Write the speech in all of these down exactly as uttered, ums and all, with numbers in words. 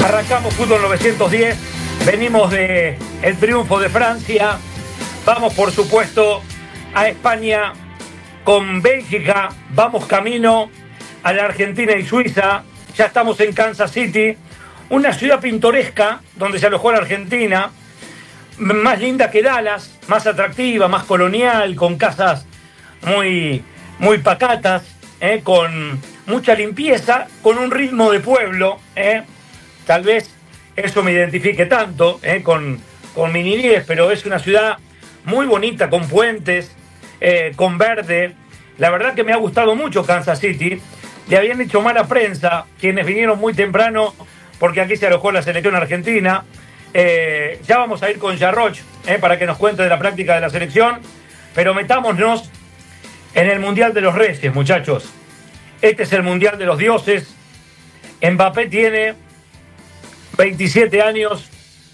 Arrancamos Fútbol novecientos diez, venimos de el triunfo de Francia, vamos por supuesto a España con Bélgica, vamos camino a la Argentina y Suiza, ya estamos en Kansas City, una ciudad pintoresca donde se alojó la Argentina, más linda que Dallas, más atractiva, más colonial, con casas muy, muy pacatas, eh, con mucha limpieza, con un ritmo de pueblo, eh. Tal vez eso me identifique tanto eh, con, con mi niñez, pero es una ciudad muy bonita, con puentes, eh, con verde. La verdad que me ha gustado mucho Kansas City. Le habían hecho mala prensa quienes vinieron muy temprano, porque aquí se alojó la selección argentina. Eh, ya vamos a ir con Jarroch eh, para que nos cuente de la práctica de la selección, pero metámonos en el Mundial de los Reyes, muchachos. Este es el Mundial de los Dioses. Mbappé tiene veintisiete años,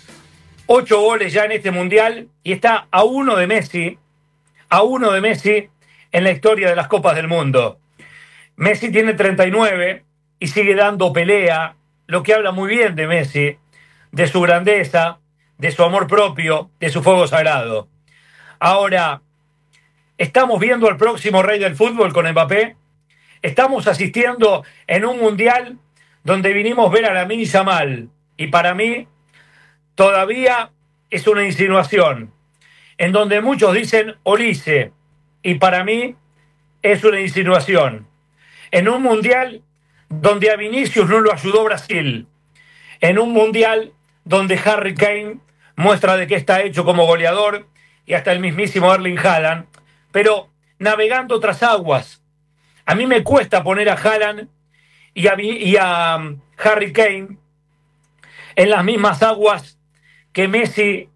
ocho goles ya en este Mundial y está a uno de Messi, a uno de Messi en la historia de las Copas del Mundo. Messi tiene treinta y nueve y sigue dando pelea, lo que habla muy bien de Messi, de su grandeza, de su amor propio, de su fuego sagrado. Ahora, estamos viendo al próximo rey del fútbol con Mbappé, estamos asistiendo en un Mundial donde vinimos a ver a Lamine Yamal. Y para mí, todavía es una insinuación, en donde muchos dicen Olise, y para mí es una insinuación. En un mundial donde a Vinicius no lo ayudó Brasil, en un mundial donde Harry Kane muestra de qué está hecho como goleador, y hasta el mismísimo Erling Haaland, pero navegando otras aguas. A mí me cuesta poner a Haaland y a, y a um, Harry Kane en las mismas aguas que Messi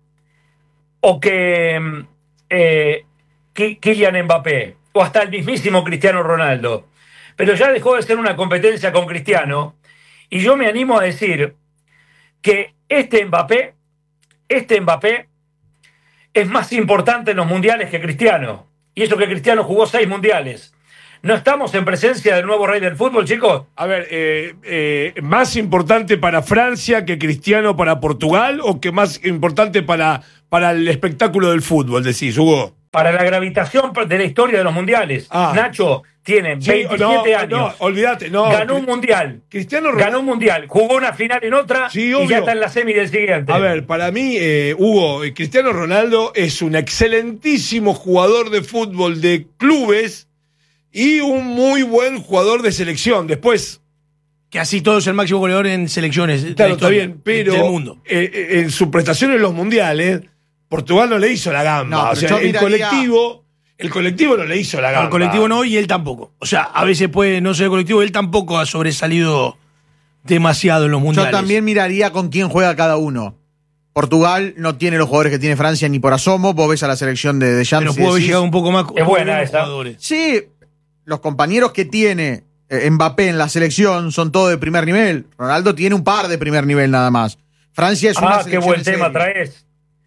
o que eh, Kylian Mbappé, o hasta el mismísimo Cristiano Ronaldo. Pero ya dejó de ser una competencia con Cristiano, y yo me animo a decir que este Mbappé, este Mbappé es más importante en los mundiales que Cristiano, y eso que Cristiano jugó seis mundiales. ¿No estamos en presencia del nuevo rey del fútbol, chicos? A ver, eh, eh, ¿más importante para Francia que Cristiano para Portugal o que más importante para, para el espectáculo del fútbol, decís, Hugo? Para la gravitación de la historia de los mundiales. Ah. Nacho tiene veintisiete sí, no, años. No, olvídate, no. Ganó un mundial. Cristiano Ganó un mundial. Jugó una final en otra sí, y ya está en la semi del siguiente. A ver, para mí, eh, Hugo, Cristiano Ronaldo es un excelentísimo jugador de fútbol de clubes y un muy buen jugador de selección. Después, que así todo es el máximo goleador en selecciones. Claro, está bien, pero del mundo. Eh, en su prestación en los mundiales, Portugal no le hizo la gamba. No, o sea, el miraría... colectivo, el colectivo no le hizo la gamba. No, el colectivo no, y él tampoco. O sea, a veces puede no ser el colectivo, él tampoco ha sobresalido demasiado en los mundiales. Yo también miraría con quién juega cada uno. Portugal no tiene los jugadores que tiene Francia ni por asomo. Vos ves a la selección de Deschamps. Pero pudo haber llegado un poco más. Es buena esa. Jugadores. Sí. Los compañeros que tiene eh, Mbappé en la selección son todos de primer nivel. Ronaldo tiene un par de primer nivel nada más. Francia es una Ah, qué buen tema traes.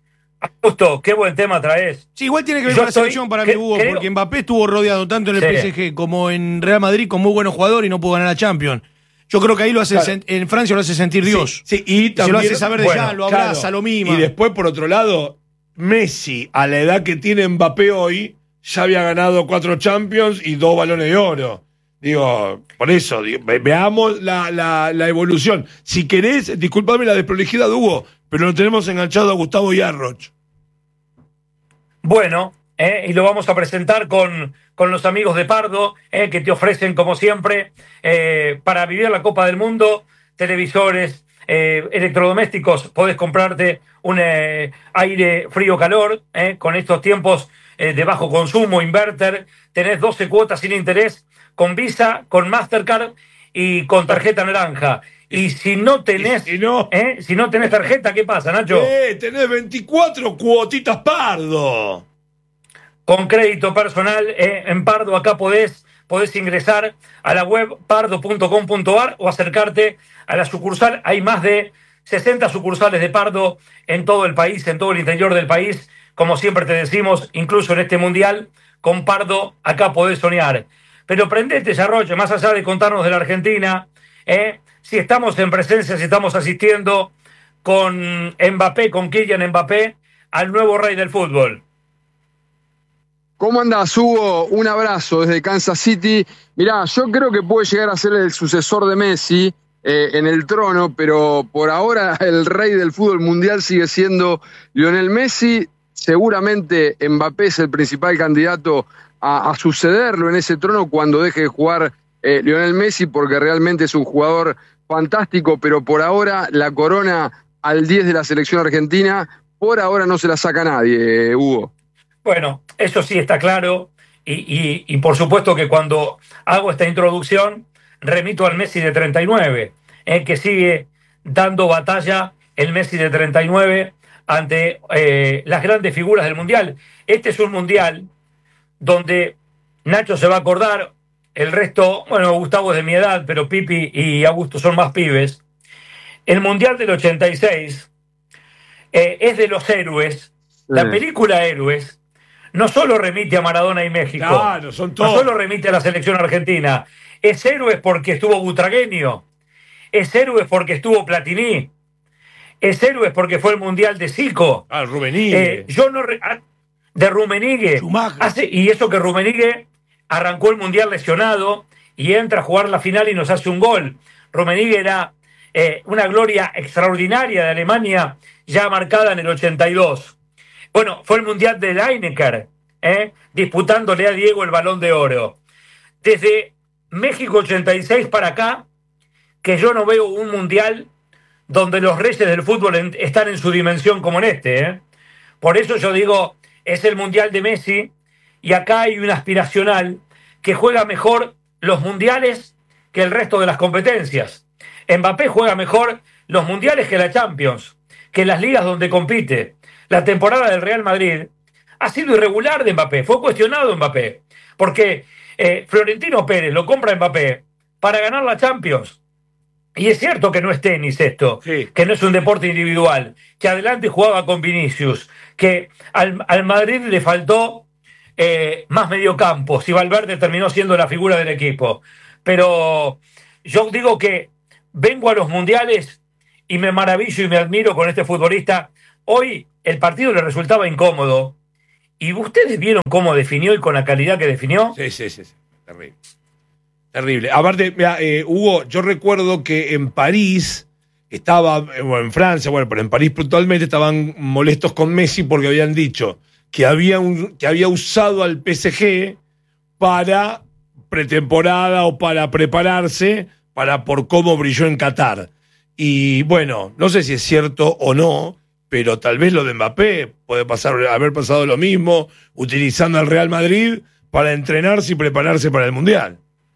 Justo, qué buen tema traes. Sí, igual tiene que ver Yo con la selección para mí, Hugo, porque Mbappé estuvo rodeado tanto en el sí. P S G como en Real Madrid con muy buenos jugadores y no pudo ganar la Champions. Yo creo que ahí lo hace claro. En Francia lo hace sentir Dios. Sí, sí y también, se lo hace saber de bueno, ya, lo abraza, claro. lo mima. Y después, por otro lado, Messi, a la edad que tiene Mbappé hoy, ya había ganado cuatro Champions y dos balones de oro. Digo, por eso, digo, veamos la, la, la evolución. Si querés, disculpame la desprolijidad de Hugo, pero lo tenemos enganchado a Gustavo Jarroch. Bueno, eh, y lo vamos a presentar con, con los amigos de Pardo, eh, que te ofrecen, como siempre, eh, para vivir la Copa del Mundo, televisores, eh, electrodomésticos. Podés comprarte un eh, aire frío-calor, eh, con estos tiempos eh, de bajo consumo, inverter. Tenés doce cuotas sin interés, con Visa, con Mastercard y con tarjeta naranja. Y si no tenés, si no, ¿eh? si no tenés tarjeta, ¿qué pasa, Nacho? Eh, tenés veinticuatro cuotitas Pardo. Con crédito personal, eh, en Pardo acá podés, podés ingresar a la web pardo punto com punto a r o acercarte a la sucursal. Hay más de sesenta sucursales de Pardo en todo el país, en todo el interior del país. Como siempre te decimos, incluso en este mundial, con Pardo acá podés soñar. Pero prendete, Jarroch, más allá de contarnos de la Argentina, ¿eh? si estamos en presencia, si estamos asistiendo con Mbappé, con Kylian Mbappé, al nuevo rey del fútbol. ¿Cómo andás, Hugo? Un abrazo desde Kansas City. Mirá, yo creo que puede llegar a ser el sucesor de Messi eh, en el trono, pero por ahora el rey del fútbol mundial sigue siendo Lionel Messi. Seguramente Mbappé es el principal candidato a, a sucederlo en ese trono cuando deje de jugar eh, Lionel Messi, porque realmente es un jugador fantástico, pero por ahora la corona al diez de la selección argentina, por ahora no se la saca nadie, eh, Hugo. Bueno, eso sí está claro, y, y, y por supuesto que cuando hago esta introducción remito al Messi de treinta y nueve, eh, que sigue dando batalla el Messi de treinta y nueve ante eh, las grandes figuras del Mundial. Este es un Mundial donde Nacho se va a acordar, el resto, bueno, Gustavo es de mi edad, pero Pipi y Augusto son más pibes. El Mundial del ochenta y seis eh, es de los héroes. Sí. La película Héroes no solo remite a Maradona y México, claro, son todos. No solo remite a la selección argentina, es Héroes porque estuvo Butragueño, es Héroes porque estuvo Platini, es Héroes porque fue el Mundial de Zico. Ah, Rummenigge. Eh, yo no re, de Rummenigge. Hace, y eso que Rummenigge arrancó el Mundial lesionado y entra a jugar la final y nos hace un gol. Rummenigge era eh, una gloria extraordinaria de Alemania, ya marcada en el ochenta y dos. Bueno, fue el Mundial de Lineker, ¿eh? disputándole a Diego el Balón de Oro. Desde México ochenta y seis para acá, que yo no veo un Mundial donde los reyes del fútbol en, están en su dimensión como en este. ¿eh? Por eso yo digo, es el Mundial de Messi, y acá hay un aspiracional que juega mejor los Mundiales que el resto de las competencias. Mbappé juega mejor los Mundiales que la Champions, que las ligas donde compite. La temporada del Real Madrid ha sido irregular de Mbappé, fue cuestionado Mbappé, porque eh, Florentino Pérez lo compra Mbappé para ganar la Champions. Y es cierto que no es tenis esto, sí. que no es un deporte individual, que adelante jugaba con Vinicius, que al, al Madrid le faltó eh, más mediocampos y Valverde terminó siendo la figura del equipo. Pero yo digo que vengo a los mundiales y me maravillo y me admiro con este futbolista. Hoy el partido le resultaba incómodo. ¿Y ustedes vieron cómo definió y con la calidad que definió? Sí, sí, sí. sí. Terrible. Terrible. Aparte, mira, eh, Hugo, yo recuerdo que en París estaba, bueno, en Francia, bueno, pero en París puntualmente estaban molestos con Messi porque habían dicho que había, un, que había usado al P S G para pretemporada o para prepararse para por cómo brilló en Qatar. Y bueno, no sé si es cierto o no, pero tal vez lo de Mbappé puede pasar, haber pasado lo mismo, utilizando al Real Madrid para entrenarse y prepararse para el Mundial.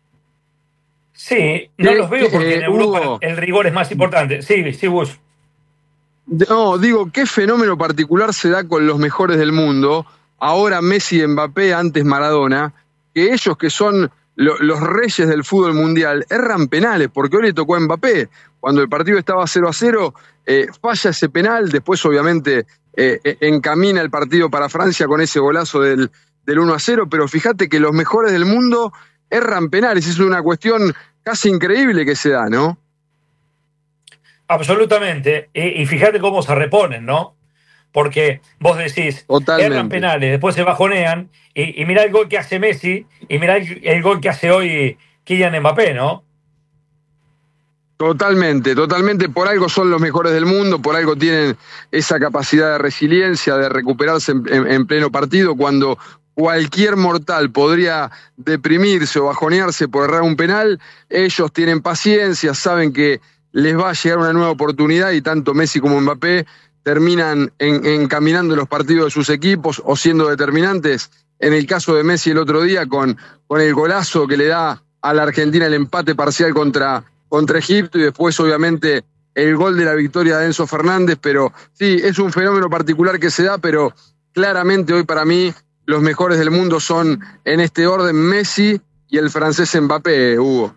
Sí, no los veo porque eh, en Europa Hugo, el rigor es más importante. Sí, sí, vos. No, digo, ¿qué fenómeno particular se da con los mejores del mundo? Ahora Messi y Mbappé, antes Maradona, que ellos que son lo, los reyes del fútbol mundial erran penales, porque hoy le tocó a Mbappé. Cuando el partido estaba cero a cero, eh, falla ese penal, después obviamente eh, encamina el partido para Francia con ese golazo del, del uno a cero, pero fíjate que los mejores del mundo erran penales, es una cuestión casi increíble que se da, ¿no? Absolutamente, y, y fíjate cómo se reponen, ¿no? Porque vos decís, Totalmente. erran penales, después se bajonean, y, y mirá el gol que hace Messi, y mirá el, el gol que hace hoy Kylian Mbappé, ¿no? Totalmente, totalmente, por algo son los mejores del mundo, por algo tienen esa capacidad de resiliencia, de recuperarse en, en, en pleno partido, cuando cualquier mortal podría deprimirse o bajonearse por errar un penal, ellos tienen paciencia, saben que les va a llegar una nueva oportunidad y tanto Messi como Mbappé terminan en, encaminando los partidos de sus equipos o siendo determinantes. En el caso de Messi el otro día con, con el golazo que le da a la Argentina el empate parcial contra, contra Egipto y después obviamente el gol de la victoria de Enzo Fernández, pero sí, es un fenómeno particular que se da, pero claramente hoy para mí los mejores del mundo son en este orden Messi y el francés Mbappé, Hugo.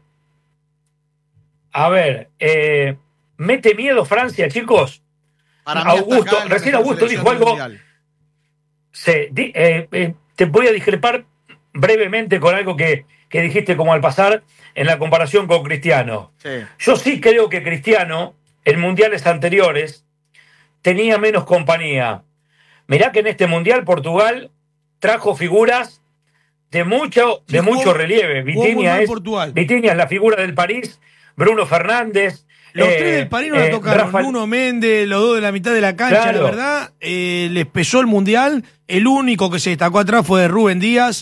A ver, eh, ¿mete miedo Francia, chicos? Para Augusto, recién Augusto dijo algo. Sí, di, eh, eh, te voy a discrepar brevemente con algo que, que dijiste como al pasar en la comparación con Cristiano. Sí. Yo sí creo que Cristiano, en mundiales anteriores, tenía menos compañía. Mirá que en este mundial Portugal trajo figuras de mucho, Sí, de jugó- mucho relieve. jugó muy Vitinha mal es, Portugal. Vitinha es la figura del París, Bruno Fernández. Los eh, tres del París no la eh, tocaron. Rafael- Nuno Méndez, los dos de la mitad de la cancha, Claro. la verdad. eh, les pesó el mundial. El único que se destacó atrás fue Rubén Díaz.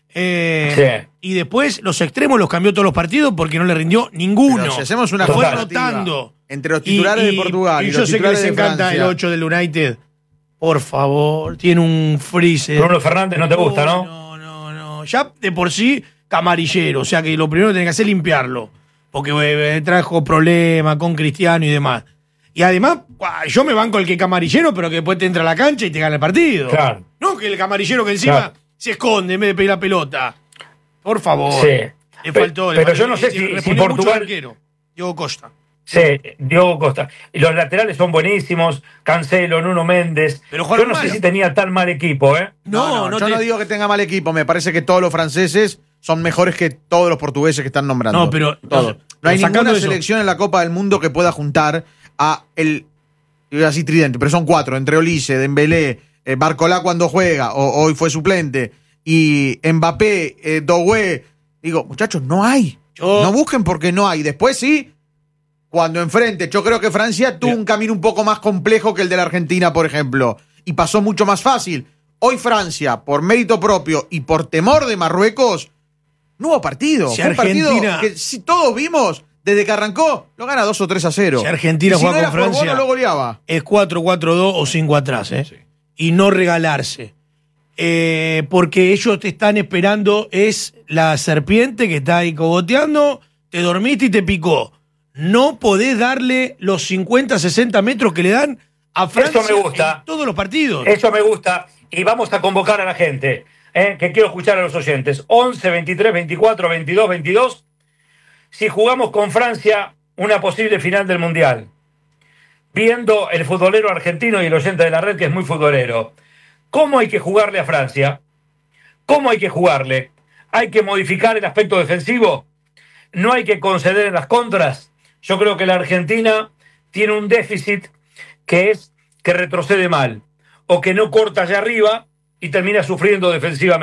eh, Sí. Y después los extremos los cambió todos los partidos porque no le rindió ninguno. Pero si hacemos una Fue comparativa rotando. entre los titulares Y- de y- Portugal y, y los yo sé que titulares les de encanta Francia, el ocho del United. Por favor, tiene un freezer. Bruno Fernández no te gusta, ¿no? No, no, no. Ya de por sí, camarillero. O sea que lo primero que tiene que hacer es limpiarlo. Porque eh, trajo problemas con Cristiano y demás. Y además, guau, yo me banco el que camarillero, pero que después te entra a la cancha y te gana el partido. Claro. No que el camarillero que encima Claro. se esconde en vez de pedir la pelota. Por favor. Sí. Le Pe- faltó. le pero faltó- yo no sé y si- si respondió mucho Portugal- el arquero, Diogo Costa. Sí, Diogo Costa. Y los laterales son buenísimos. Cancelo, Nuno Méndez. Pero Yo jugaron no sé mal. si tenía tan mal equipo, ¿eh? No, no, yo te- no digo que tenga mal equipo, me parece que todos los franceses son mejores que todos los portugueses que están nombrando. No, pero- Todos. no, No hay sacando ninguna eso. selección en la Copa del Mundo que pueda juntar a el, iba a decir tridente, pero son cuatro, entre Olise, Dembélé, eh, Barcolá cuando juega, o, hoy fue suplente, y Mbappé, eh, Doué. Digo, muchachos, no hay. Yo- No busquen porque no hay. Después sí, cuando enfrente, yo creo que Francia tuvo Mira. un camino un poco más complejo que el de la Argentina, por ejemplo, y pasó mucho más fácil. Hoy Francia, por mérito propio y por temor de Marruecos, no hubo partido. Si Fue un partido Argentina- que si todos vimos, desde que arrancó, lo gana dos o tres a cero. Si Argentina Y si juega no con era por Francia- Bono, lo goleaba. Es cuatro cuatro dos o cinco atrás, ¿eh? Y no regalarse. Eh, porque ellos te están esperando, es la serpiente que está ahí cogoteando, te dormiste y te picó. No podés darle los cincuenta, sesenta metros que le dan a Francia me gusta. en todos los partidos. Eso me gusta. Y vamos a convocar a la gente, ¿eh? Que quiero escuchar a los oyentes. once, veintitrés, veinticuatro, veintidós, veintidós. Si jugamos con Francia una posible final del Mundial. Viendo el futbolero argentino y el oyente de la red que es muy futbolero. ¿Cómo hay que jugarle a Francia? ¿Cómo hay que jugarle? ¿Hay que modificar el aspecto defensivo? ¿No hay que conceder en las contras? Yo creo que la Argentina tiene un déficit que es que retrocede mal o que no corta allá arriba y termina sufriendo defensivamente.